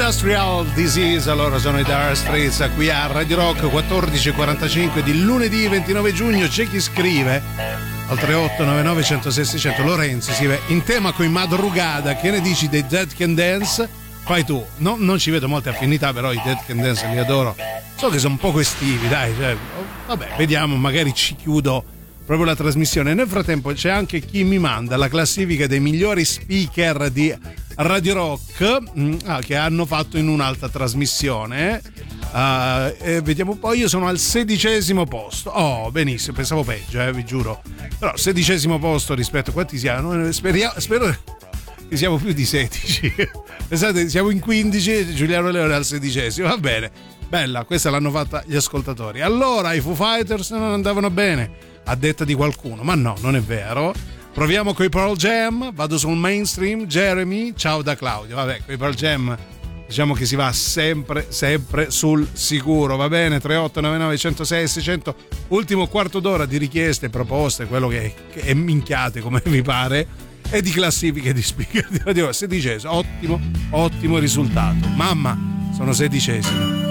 Industrial Disease, allora sono i Dire Straits qui a Radio Rock, 14:45 di lunedì 29 giugno. C'è chi scrive al 3899 106 600, Lorenzo scrive: in tema coi Madrugada, che ne dici dei Dead Can Dance? Fai tu. No, non ci vedo molte affinità, però i Dead Can Dance li adoro. So che sono un poco estivi, dai, cioè, vabbè, vediamo, magari ci chiudo proprio la trasmissione. Nel frattempo c'è anche chi mi manda la classifica dei migliori speaker di Radio Rock che hanno fatto in un'altra trasmissione. Vediamo poi, io sono al 16° posto. Oh, benissimo, pensavo peggio, vi giuro. Però 16° posto rispetto a quanti siamo? Spero che siamo più di 16. Pensate, siamo in 15, Giuliano Leone al 16°. Va bene, bella, questa l'hanno fatta gli ascoltatori. Allora i Foo Fighters non andavano bene, a detta di qualcuno, ma no, non è vero. Proviamo coi Pearl Jam, vado sul mainstream. Jeremy, ciao da Claudio. Vabbè, coi Pearl Jam diciamo che si va sempre sul sicuro, va bene. 3899 106 600, ultimo quarto d'ora di richieste e proposte, quello che è minchiate come vi pare, e di classifiche di speaker di radio. 16°, ottimo risultato, mamma, sono 16°.